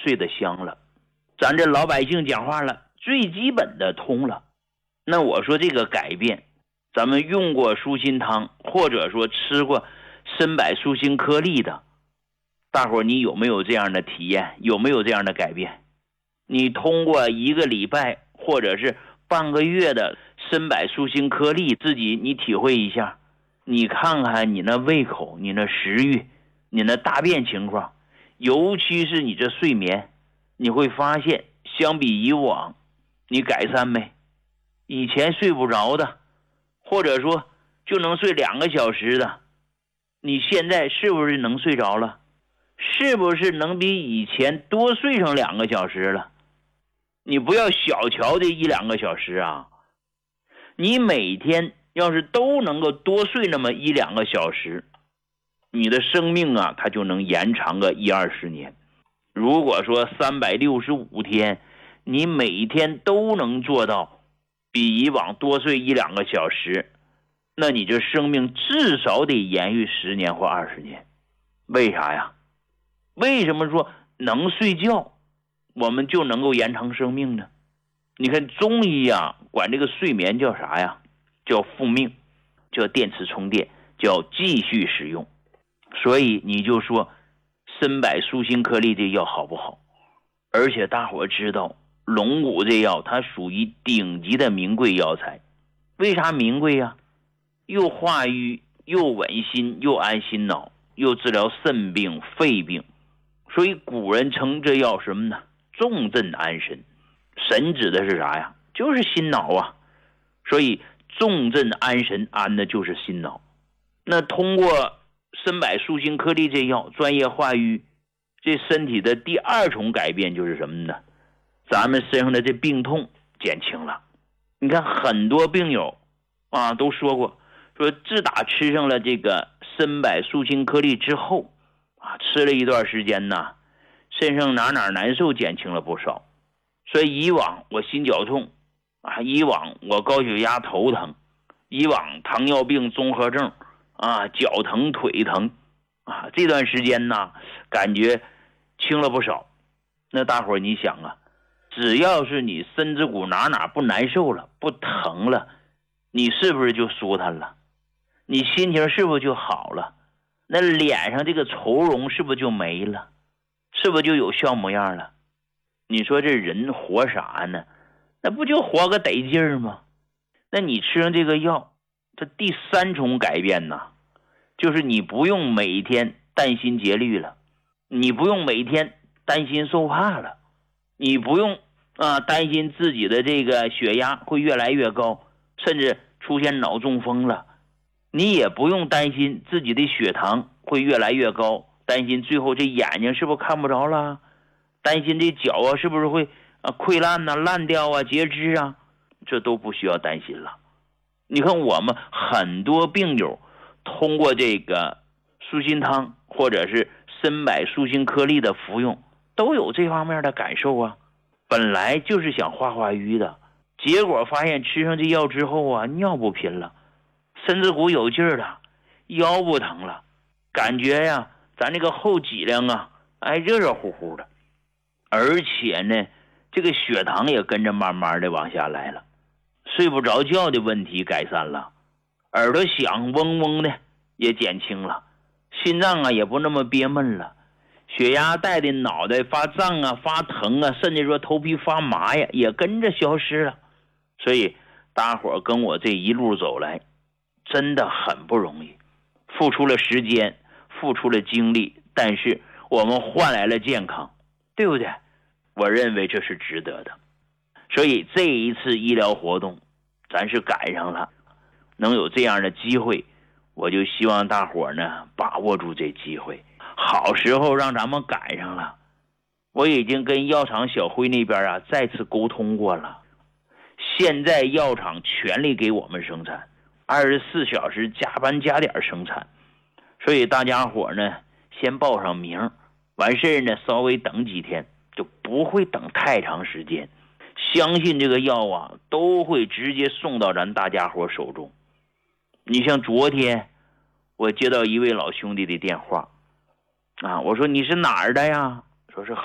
睡得香了，咱这老百姓讲话了，最基本的通了。那我说这个改变，咱们用过舒心汤或者说吃过参柏舒心颗粒的，大伙你有没有这样的体验？有没有这样的改变？你通过1个礼拜或者是半个月的参柏舒心颗粒，自己你体会一下，你看看你那胃口，你那食欲，你那大便情况，尤其是你这睡眠，你会发现相比以往你改善没？以前睡不着的，或者说就能睡2个小时的，你现在是不是能睡着了？是不是能比以前多睡上2个小时了？你不要小瞧这1-2个小时啊，你每天要是都能够多睡那么1-2个小时，你的生命啊它就能延长个10-20年。如果说365天你每天都能做到比以往多睡1-2个小时，那你这生命至少得延续10年或20年。为啥呀？为什么说能睡觉我们就能够延长生命呢？你看中医啊管这个睡眠叫啥呀？叫复命，叫电磁充电，叫继续使用。所以你就说参柏舒心颗粒这药好不好？而且大伙知道龙骨这药它属于顶级的名贵药材。为啥名贵呀？又化瘀，又稳心，又安心脑，又治疗肾病肺病。所以古人称这药什么呢？重镇安神。神指的是啥呀？就是心脑啊。所以重镇安神，安的就是心脑。那通过参柏舒心颗粒这药专业化瘀，这身体的第2重改变就是什么呢？咱们身上的这病痛减轻了。你看很多病友啊都说过，说自打吃上了这个参柏舒心颗粒之后啊，吃了一段时间呢，身上哪难受减轻了不少。所以以往我心绞痛啊，以往我高血压头疼，以往糖尿病综合症啊，脚疼腿疼啊，这段时间呢感觉轻了不少。那大伙你想啊，只要是你身子骨哪不难受了，不疼了，你是不是就舒坦了？你心情是不是就好了？那脸上这个愁容是不是就没了？是不是就有笑模样了？你说这人活啥呢？那不就活个得劲儿吗？那你吃上这个药，这第3重改变呢，就是你不用每天担心节律了，你不用每天担心受怕了，你不用担心自己的这个血压会越来越高，甚至出现脑中风了，你也不用担心自己的血糖会越来越高，担心最后这眼睛是不是看不着了，担心这脚啊是不是会溃烂啊烂掉啊截肢啊，这都不需要担心了。你看我们很多病友通过这个舒心汤或者是参柏舒心颗粒的服用，都有这方面的感受啊。本来就是想化瘀的，结果发现吃上这药之后啊，尿不频了，身子骨有劲儿了，腰不疼了，感觉呀咱这个后脊梁啊热乎乎的。而且呢这个血糖也跟着慢慢的往下来了，睡不着觉的问题改善了，耳朵响嗡嗡的也减轻了，心脏啊也不那么憋闷了，血压带的脑袋发胀啊发疼啊，甚至说头皮发麻呀也跟着消失了。所以大伙跟我这一路走来真的很不容易，付出了时间，付出了精力，但是我们换来了健康，对不对？我认为这是值得的。所以这一次医疗活动咱是赶上了，能有这样的机会，我就希望大伙呢把握住这机会，好时候让咱们赶上了。我已经跟药厂小辉那边再次沟通过了，现在药厂全力给我们生产，24小时加班加点生产。所以大家伙呢先报上名，完事呢稍微等几天，就不会等太长时间，相信这个药啊都会直接送到咱大家伙手中。你像昨天我接到一位老兄弟的电话我说你是哪儿的呀？说是